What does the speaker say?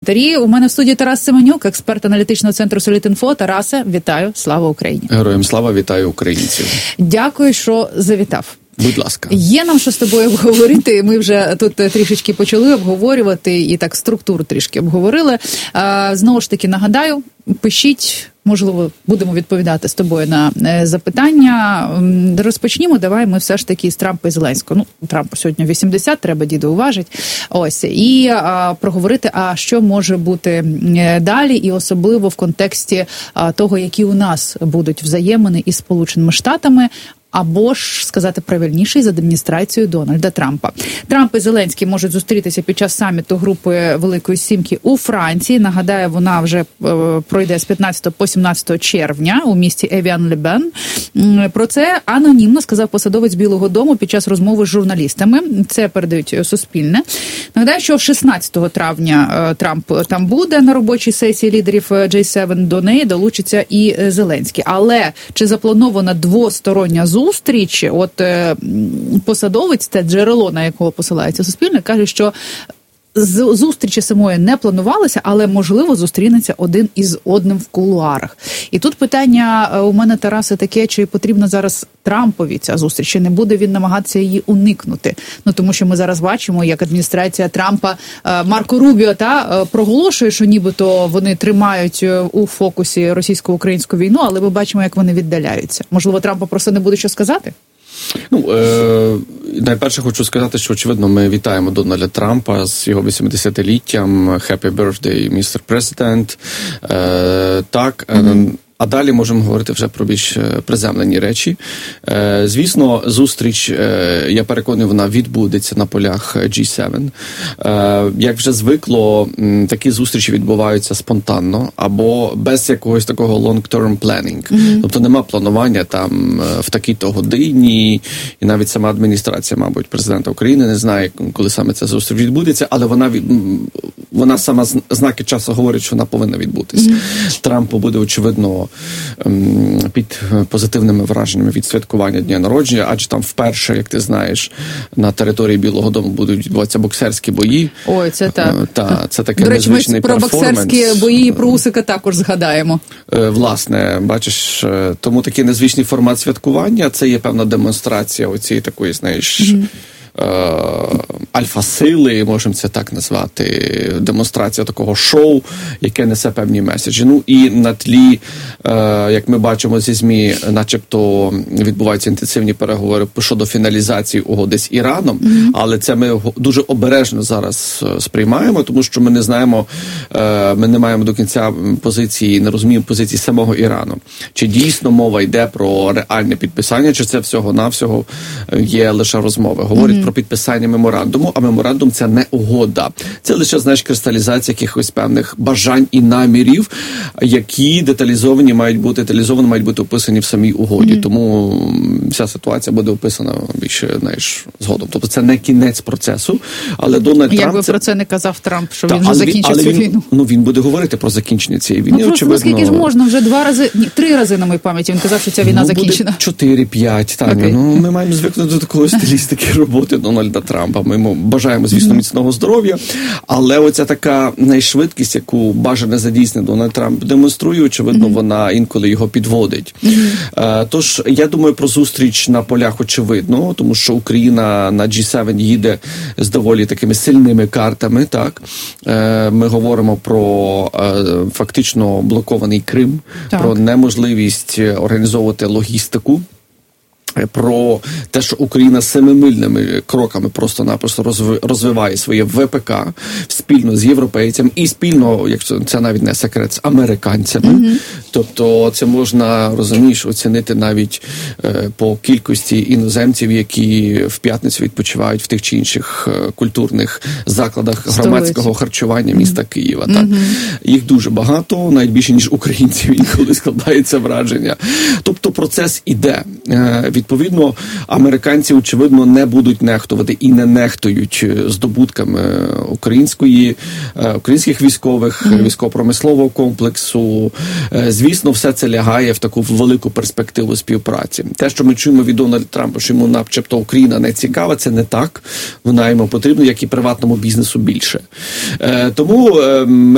коментарі. У мене в студії Тарас Семенюк, експерт аналітичного центру Солітінфо. Тарасе, вітаю, слава Україні. Героям слава, вітаю українців. Дякую, що завітав. Будь ласка. Є нам що з тобою обговорити, ми вже тут трішечки почали обговорювати і так структуру трішки обговорили. Знову ж таки нагадаю, пишіть, можливо, будемо відповідати з тобою на запитання. Розпочнімо, давай ми все ж таки з Трампа і Зеленського. Трампу сьогодні 80, треба діду уважити. Ось, і проговорити, а що може бути далі, і особливо в контексті того, які у нас будуть взаємини із Сполученими Штатами, або ж, сказати правильніше, з адміністрацією Дональда Трампа. Трамп і Зеленський можуть зустрітися під час саміту групи Великої Сімки у Франції. Нагадаю, вона вже пройде з 15 по 17 червня у місті Евіан-ле-Бен. Про це анонімно сказав посадовець Білого дому під час розмови з журналістами. Це передають Суспільне. Нагадаю, що 16 травня Трамп там буде на робочій сесії лідерів G7. До неї долучиться і Зеленський. Але чи запланована двостороння зустріч, от посадовець, це джерело, на якого посилається Суспільне, каже, що зустрічі самої не планувалися, але, можливо, зустрінеться один із одним в кулуарах. І тут питання у мене, Тарасе, таке, чи потрібна зараз Трампові ця зустріч, чи не буде він намагатися її уникнути? Тому що ми зараз бачимо, як адміністрація Трампа, Марко Рубіо, проголошує, що нібито вони тримають у фокусі російсько-українську війну, але ми бачимо, як вони віддаляються. Можливо, Трампа просто не буде що сказати? Найперше хочу сказати, що, очевидно, ми вітаємо Дональда Трампа з його 80-літтям. Happy birthday, Mr. President. А далі можемо говорити вже про більш приземлені речі. Звісно, зустріч, я переконаний, вона відбудеться на полях G7. Як вже звикло, такі зустрічі відбуваються спонтанно або без якогось такого long-term planning. Тобто нема планування там в такій-то годині, і навіть сама адміністрація, мабуть, президента України не знає, коли саме ця зустріч відбудеться, але вона сама знаки часу говорить, що вона повинна відбутися. Трампу буде, очевидно, під позитивними враженнями від святкування дня народження, адже там вперше, як ти знаєш, на території Білого дому будуть відбуватися боксерські бої. Ой, це так. Це такий до речі, незвичний перформанс. Про боксерські бої і про Усика також згадаємо. Власне, бачиш, тому такий незвичний формат святкування, це є певна демонстрація оцієї такої, знаєш, альфа-сили, можемо це так назвати, демонстрація такого шоу, яке несе певні меседжі. І на тлі, як ми бачимо зі ЗМІ, начебто відбуваються інтенсивні переговори щодо фіналізації угоди з Іраном, але це ми дуже обережно зараз сприймаємо, тому що ми не знаємо, ми не маємо до кінця позиції, не розуміємо позиції самого Ірану. Чи дійсно мова йде про реальне підписання, чи це всього-навсього є лише розмови. Говорять про підписання меморандуму, а меморандум – це не угода. Це лише, знаєш, кристалізація якихось певних бажань і намірів, які деталізовані мають бути описані в самій угоді. Тому вся ситуація буде описана більше, знаєш, згодом. Тобто це не кінець процесу, але Дональд Трамп... Якби про це не казав Трамп, що він вже закінчив цю війну. Він буде говорити про закінчення цієї війни, очевидно. Скільки ж можна? Вже 3 рази на моїй пам'яті він казав, що ця війна закінчена. 4-5, Таня. Ми маємо звикнути до такої стилістики роботи Дональда Трампа. Ми йому бажаємо, звісно, міцного здоров'я, але оця така найшвидкість, яку бажане задійснення Дональд Трамп демонструє, очевидно, вона інколи його підводить. Тож, я думаю, про зустріч на полях очевидно, тому що Україна на G7 їде з доволі такими сильними картами, так. Ми говоримо про фактично блокований Крим, про неможливість організовувати логістику, про те, що Україна семимильними кроками просто-напросто розвиває своє ВПК спільно з європейцями і спільно, якщо це навіть не секрет, з американцями. Тобто це можна, розумієш, оцінити навіть по кількості іноземців, які в п'ятницю відпочивають в тих чи інших культурних закладах громадського харчування міста Києва. Так? Їх дуже багато, навіть більше, ніж українців, інколи складається враження. Тобто процес іде. Відповідно, американці, очевидно, не будуть нехтувати і не нехтують здобутками українських військових, військово-промислового комплексу. Звісно, все це лягає в таку велику перспективу співпраці. Те, що ми чуємо від Дональда Трампа, що йому начебто Україна не цікава, це не так. Вона йому потрібна, як і приватному бізнесу більше. Тому